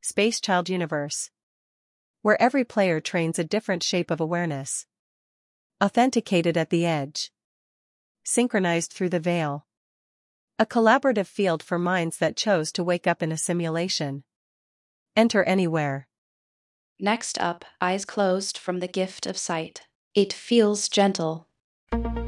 Space Child Universe, where every player trains a different shape of awareness. Authenticated at the edge. Synchronized through the veil. A collaborative field for minds that chose to wake up in a simulation. Enter anywhere. Next up, eyes closed from the gift of sight. It feels gentle.